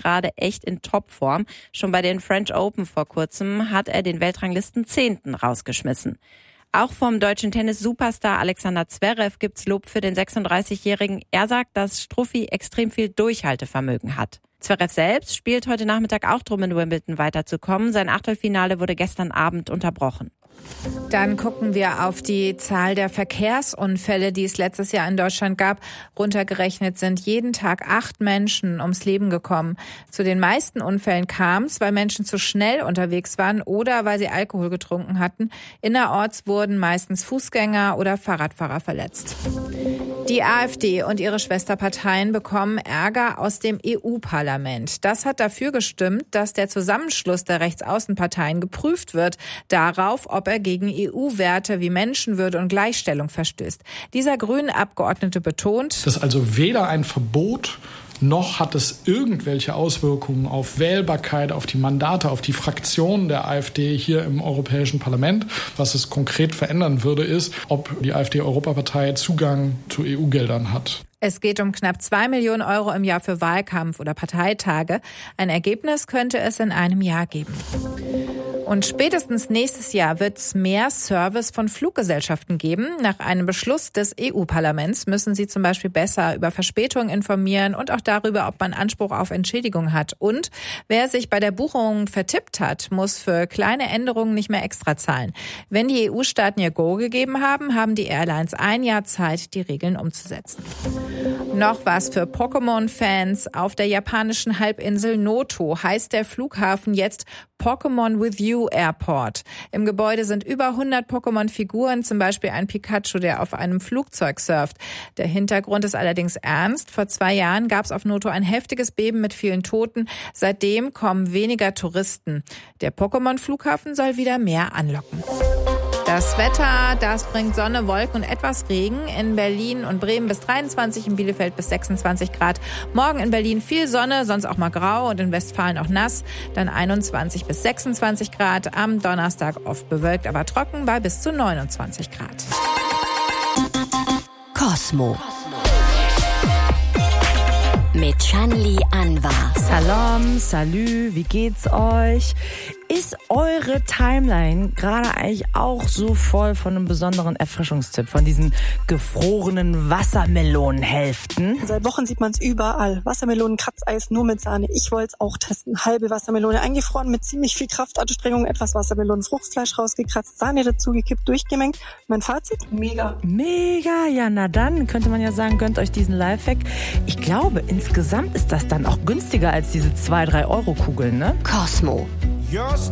gerade echt in Topform. Schon bei den French Open vor kurzem hat er den Weltranglisten 10. rausgeschmissen. Auch vom deutschen Tennis-Superstar Alexander Zverev gibt's Lob für den 36-Jährigen. Er sagt, dass Struffi extrem viel Durchhaltevermögen hat. Zverev selbst spielt heute Nachmittag auch drum, in Wimbledon weiterzukommen. Sein Achtelfinale wurde gestern Abend unterbrochen. Dann gucken wir auf die Zahl der Verkehrsunfälle, die es letztes Jahr in Deutschland gab. Runtergerechnet sind jeden Tag 8 Menschen ums Leben gekommen. Zu den meisten Unfällen kam es, weil Menschen zu schnell unterwegs waren oder weil sie Alkohol getrunken hatten. Innerorts wurden meistens Fußgänger oder Fahrradfahrer verletzt. Die AfD und ihre Schwesterparteien bekommen Ärger aus dem EU-Parlament. Das hat dafür gestimmt, dass der Zusammenschluss der Rechtsaußenparteien geprüft wird, darauf, ob er gegen EU-Werte wie Menschenwürde und Gleichstellung verstößt. Dieser grüne Abgeordnete betont, dass also weder ein Verbot noch hat es irgendwelche Auswirkungen auf Wählbarkeit, auf die Mandate, auf die Fraktionen der AfD hier im Europäischen Parlament. Was es konkret verändern würde, ist, ob die AfD-Europapartei Zugang zu EU-Geldern hat. Es geht um knapp 2 Millionen Euro im Jahr für Wahlkampf oder Parteitage. Ein Ergebnis könnte es in einem Jahr geben. Und spätestens nächstes Jahr wird es mehr Service von Fluggesellschaften geben. Nach einem Beschluss des EU-Parlaments müssen sie zum Beispiel besser über Verspätungen informieren und auch darüber, ob man Anspruch auf Entschädigung hat. Und wer sich bei der Buchung vertippt hat, muss für kleine Änderungen nicht mehr extra zahlen. Wenn die EU-Staaten ihr Go gegeben haben, haben die Airlines ein Jahr Zeit, die Regeln umzusetzen. Noch was für Pokémon-Fans. Auf der japanischen Halbinsel Noto heißt der Flughafen jetzt Pokémon with You Airport. Im Gebäude sind über 100 Pokémon-Figuren, zum Beispiel ein Pikachu, der auf einem Flugzeug surft. Der Hintergrund ist allerdings ernst. Vor 2 Jahren gab es auf Noto ein heftiges Beben mit vielen Toten. Seitdem kommen weniger Touristen. Der Pokémon-Flughafen soll wieder mehr anlocken. Das Wetter, das bringt Sonne, Wolken und etwas Regen. In Berlin und Bremen bis 23, in Bielefeld bis 26 Grad. Morgen in Berlin viel Sonne, sonst auch mal grau und in Westfalen auch nass. Dann 21 bis 26 Grad. Am Donnerstag oft bewölkt, aber trocken bei bis zu 29 Grad. Cosmo. Mit Shanli Anwar. Salam, salü, wie geht's euch? Ist eure Timeline gerade eigentlich auch so voll von einem besonderen Erfrischungstipp, von diesen gefrorenen Wassermelonenhälften? Seit Wochen sieht man es überall. Wassermelonen, Kratzeis, nur mit Sahne. Ich wollte es auch testen. Halbe Wassermelone eingefroren, mit ziemlich viel Kraftanstrengung, etwas Wassermelonenfruchtfleisch rausgekratzt, Sahne dazugekippt, durchgemengt. Mein Fazit? Mega. Mega, ja, na dann könnte man ja sagen, gönnt euch diesen Lifehack. Ich glaube, insgesamt ist das dann auch günstiger als diese 2-3 Euro Kugeln, ne? Cosmo. You're